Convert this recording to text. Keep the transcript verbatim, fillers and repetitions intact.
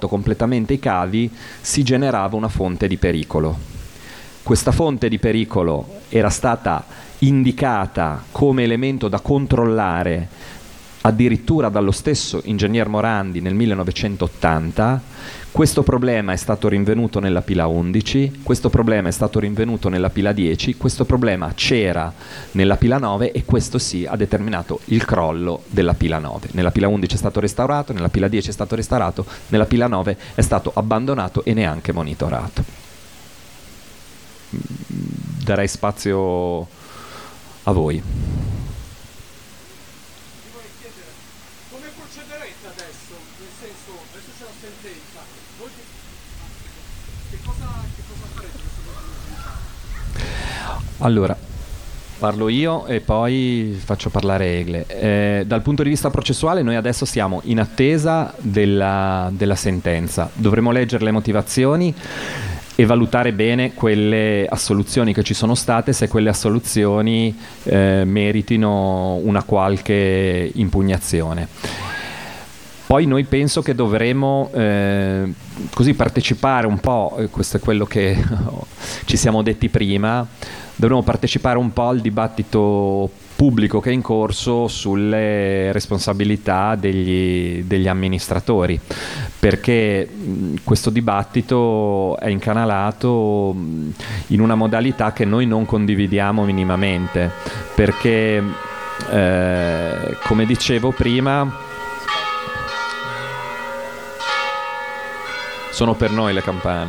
tolto completamente i cavi si generava una fonte di pericolo. Questa fonte di pericolo era stata indicata come elemento da controllare addirittura dallo stesso ingegner Morandi nel millenovecentottanta. Questo problema è stato rinvenuto nella pila undici, questo problema è stato rinvenuto nella pila dieci, questo problema c'era nella pila nove e questo sì ha determinato il crollo della pila nove. Nella pila undici è stato restaurato, nella pila dieci è stato restaurato, nella pila nove è stato abbandonato e neanche monitorato. Darei spazio a voi. Allora, parlo io e poi faccio parlare Egle. Eh, dal punto di vista processuale noi adesso siamo in attesa della, della sentenza. Dovremo leggere le motivazioni e valutare bene quelle assoluzioni che ci sono state, se quelle assoluzioni eh, meritino una qualche impugnazione. Poi noi penso che dovremo eh, così partecipare un po', eh, questo è quello che ci siamo detti prima, dovremo partecipare un po' al dibattito pubblico che è in corso sulle responsabilità degli, degli amministratori, perché mh, questo dibattito è incanalato mh, in una modalità che noi non condividiamo minimamente, perché eh, come dicevo prima sono per noi le campane.